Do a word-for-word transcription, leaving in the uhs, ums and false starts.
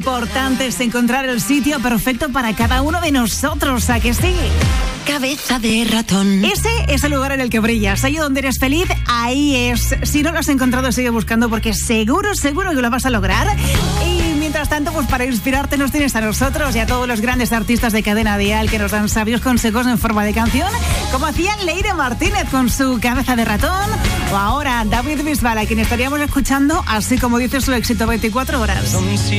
importante es encontrar el sitio perfecto para cada uno de nosotros, ¿a que sí? Cabeza de ratón. Ese es el lugar en el que brillas. Ahí donde eres feliz, ahí es. Si no lo has encontrado, sigue buscando porque seguro, seguro que lo vas a lograr. Y mientras tanto, pues para inspirarte nos tienes a nosotros y a todos los grandes artistas de Cadena Dial que nos dan sabios consejos en forma de canción, como hacían Leire Martínez con su Cabeza de ratón, o ahora David Bisbal, a quien estaríamos escuchando, así como dice su éxito veinticuatro horas.